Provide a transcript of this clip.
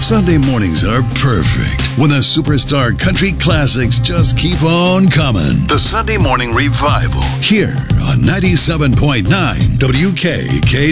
Sunday mornings are perfect when the superstar country classics just keep on coming. The Sunday Morning Revival here on 97.9 WKK.